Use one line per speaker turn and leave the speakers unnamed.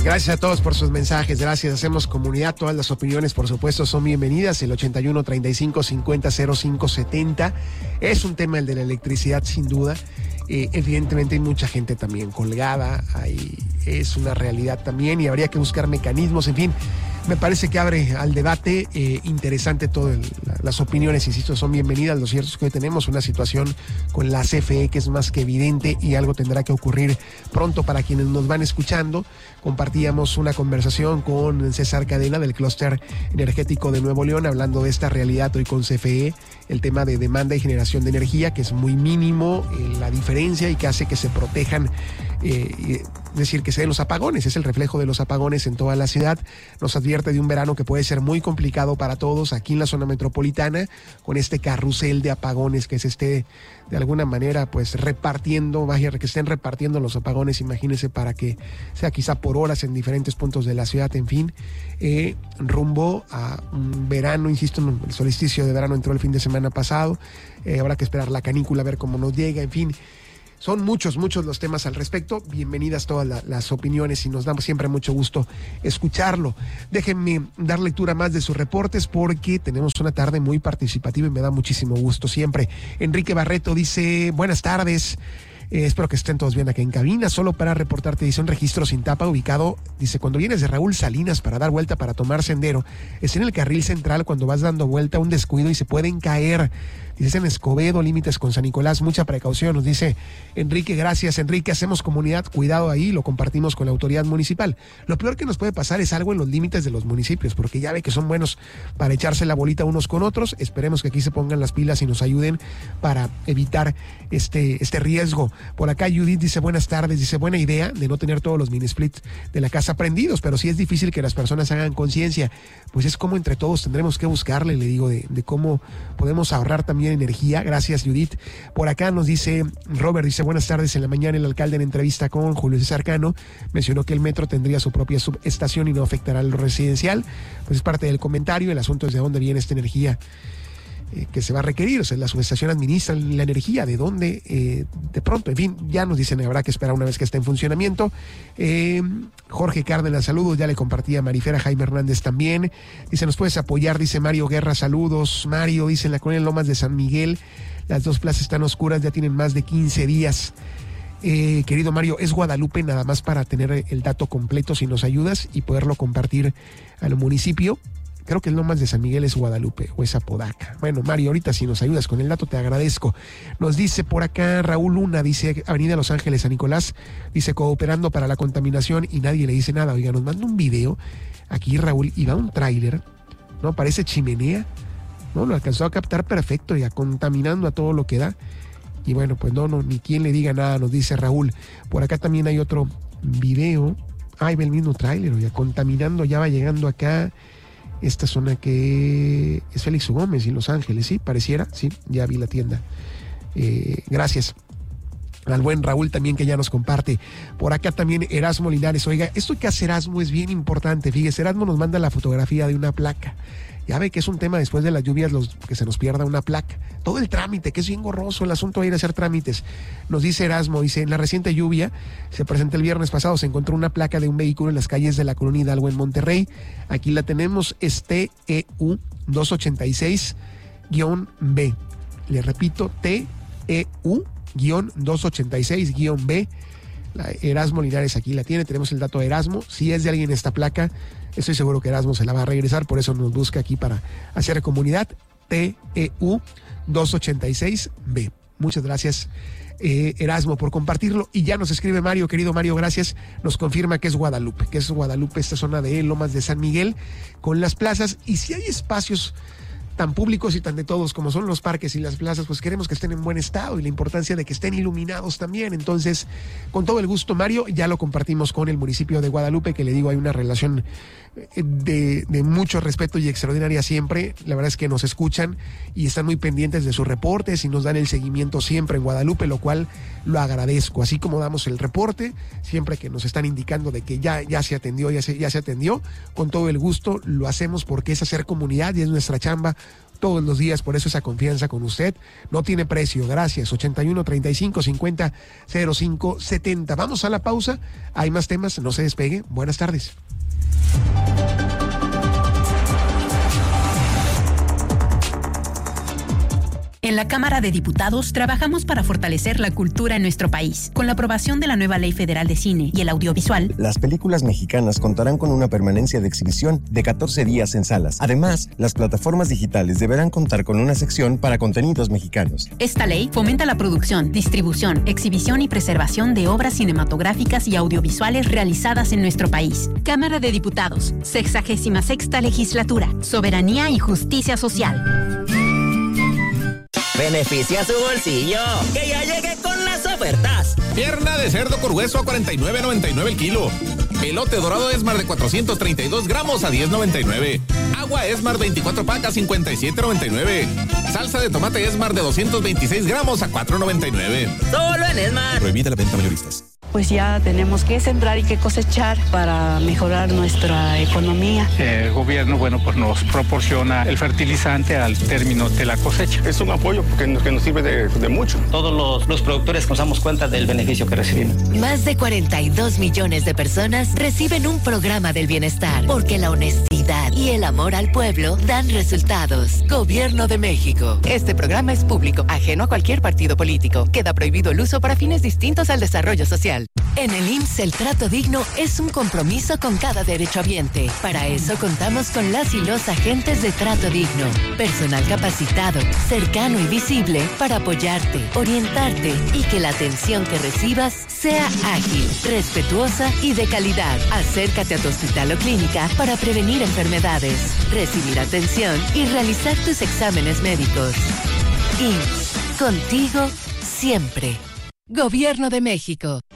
Gracias a todos por sus mensajes, gracias, hacemos comunidad, todas las opiniones por supuesto son bienvenidas, el 81 35 50 05 70, es un tema el de la electricidad sin duda, evidentemente hay mucha gente también colgada, es una realidad también y habría que buscar mecanismos, en fin, me parece que abre al debate interesante todas las opiniones, insisto, son bienvenidas. Lo cierto es que hoy tenemos una situación con la CFE que es más que evidente y algo tendrá que ocurrir pronto para quienes nos van escuchando. Compartíamos una conversación con César Cadena del Clúster Energético de Nuevo León hablando de esta realidad hoy con CFE, el tema de demanda y generación de energía, que es muy mínimo la diferencia y que hace que se protejan, es decir, que se den los apagones, es el reflejo de los apagones en toda la ciudad. Nos advierte de un verano que puede ser muy complicado para todos aquí en la zona metropolitana, con este carrusel de apagones que se esté de alguna manera pues repartiendo, vaya, que estén repartiendo los apagones, imagínense, para que sea quizá por horas en diferentes puntos de la ciudad, en fin, rumbo a un verano, insisto, el solsticio de verano entró el fin de semana pasado, habrá que esperar la canícula a ver cómo nos llega, en fin. Son muchos los temas al respecto. Bienvenidas todas las opiniones y nos damos siempre mucho gusto escucharlo. Déjenme dar lectura más de sus reportes porque tenemos una tarde muy participativa y me da muchísimo gusto siempre. Enrique Barreto dice, buenas tardes. Espero que estén todos bien aquí en cabina. Solo para reportarte, dice, un registro sin tapa ubicado, dice, cuando vienes de Raúl Salinas para dar vuelta para tomar sendero, es en el carril central cuando vas dando vuelta, un descuido y se pueden caer. Dice, en Escobedo, límites con San Nicolás, mucha precaución, nos dice Enrique. Gracias, Enrique, hacemos comunidad, cuidado ahí, lo compartimos con la autoridad municipal. Lo peor que nos puede pasar es algo en los límites de los municipios, porque ya ve que son buenos para echarse la bolita unos con otros. Esperemos que aquí se pongan las pilas y nos ayuden para evitar este riesgo. Por acá Judith dice, buenas tardes, dice, buena idea de no tener todos los mini splits de la casa prendidos, pero sí es difícil que las personas hagan conciencia. Pues es como entre todos tendremos que buscarle, le digo, de cómo podemos ahorrar también energía. Gracias, Judith. Por acá nos dice Robert, dice, buenas tardes. En la mañana el alcalde en entrevista con Julio César Cano mencionó que el metro tendría su propia subestación y no afectará a lo residencial. Pues es parte del comentario. El asunto es de dónde viene esta energía que se va a requerir, o sea, la subestación administra la energía, de dónde, de pronto, en fin, ya nos dicen, habrá que esperar una vez que esté en funcionamiento. Jorge Cárdenas, saludos, ya le compartí a Marifera, Jaime Hernández también, dice, nos puedes apoyar, dice Mario Guerra, saludos, Mario, dice, en la colonia Lomas de San Miguel, las dos plazas están oscuras, ya tienen más de 15 días. Querido Mario, es Guadalupe, nada más para tener el dato completo, si nos ayudas y poderlo compartir al municipio. Creo que el Lomas de San Miguel es Guadalupe o es Apodaca. Bueno, Mario, ahorita si nos ayudas con el dato te agradezco. Nos dice por acá Raúl Luna, dice Avenida Los Ángeles, San Nicolás, dice cooperando para la contaminación y nadie le dice nada. Oiga, nos manda un video aquí Raúl y va un tráiler, ¿no? Parece chimenea, ¿no? Lo alcanzó a captar perfecto, ya contaminando a todo lo que da. Y bueno, pues no, ni quien le diga nada, nos dice Raúl. Por acá también hay otro video. Ahí ve el mismo tráiler, ya contaminando, ya va llegando acá. Esta zona que es Félix U. Gómez y Los Ángeles, ¿sí? Pareciera, sí, ya vi la tienda. Gracias al buen Raúl también que ya nos comparte. Por acá también Erasmo Linares. Oiga, esto que hace Erasmo es bien importante. Fíjese, Erasmo nos manda la fotografía de una placa. Ya ve que es un tema después de las lluvias que se nos pierda una placa. Todo el trámite, que es bien gorroso el asunto de ir a hacer trámites. Nos dice Erasmo, dice, en la reciente lluvia, se presentó el viernes pasado, se encontró una placa de un vehículo en las calles de la colonia Hidalgo en Monterrey. Aquí la tenemos, es TEU 286-B. Le repito, TEU 286-B. Erasmo Linares aquí la tiene, tenemos el dato de Erasmo. Si es de alguien esta placa, estoy seguro que Erasmo se la va a regresar, por eso nos busca aquí para hacer comunidad. TEU 286B. Muchas gracias, Erasmo, por compartirlo. Y ya nos escribe Mario, querido Mario, gracias. Nos confirma que es Guadalupe, esta zona de Lomas de San Miguel, con las plazas. Y si hay espacios tan públicos y tan de todos como son los parques y las plazas, pues queremos que estén en buen estado y la importancia de que estén iluminados también. Entonces, con todo el gusto, Mario, ya lo compartimos con el municipio de Guadalupe, que le digo, hay una relación de mucho respeto y extraordinaria siempre. La verdad es que nos escuchan y están muy pendientes de sus reportes y nos dan el seguimiento siempre en Guadalupe, lo cual lo agradezco. Así como damos el reporte, siempre que nos están indicando de que ya se atendió, ya se atendió, con todo el gusto lo hacemos, porque es hacer comunidad y es nuestra chamba todos los días, por eso esa confianza con usted no tiene precio. Gracias. 81 35 50 05 70. Vamos a la pausa. Hay más temas, no se despegue. Buenas tardes.
En la Cámara de Diputados trabajamos para fortalecer la cultura en nuestro país. Con la aprobación de la nueva Ley Federal de Cine y el Audiovisual,
las películas mexicanas contarán con una permanencia de exhibición de 14 días en salas. Además, las plataformas digitales deberán contar con una sección para contenidos mexicanos.
Esta ley fomenta la producción, distribución, exhibición y preservación de obras cinematográficas y audiovisuales realizadas en nuestro país. Cámara de Diputados, 66ª Legislatura, Soberanía y Justicia Social.
Beneficia su bolsillo, que ya llegué con las ofertas.
Pierna de cerdo con hueso a $49.99 el kilo. Elote dorado Esmar de 432 gramos a $10.99. Agua Esmar 24 pacas $57.99. Salsa de tomate Esmar de 226 gramos a $4.99.
Solo en Esmar.
Prohibida la venta mayoristas.
Pues ya tenemos que sembrar y que cosechar para mejorar nuestra economía.
El gobierno, pues nos proporciona el fertilizante al término de la cosecha.
Es un apoyo que nos sirve de mucho.
Todos los productores nos damos cuenta del beneficio que recibimos.
Más de 42 millones de personas reciben un programa del bienestar, porque la honestidad y el amor al pueblo dan resultados. Gobierno de México.
Este programa es público, ajeno a cualquier partido político. Queda prohibido el uso para fines distintos al desarrollo social.
En el IMSS, el trato digno es un compromiso con cada derechohabiente. Para eso contamos con las y los agentes de trato digno. Personal capacitado, cercano y visible para apoyarte, orientarte y que la atención que recibas sea ágil, respetuosa y de calidad. Acércate a tu hospital o clínica para prevenir enfermedades, recibir atención y realizar tus exámenes médicos. IMSS, contigo siempre. Gobierno de México.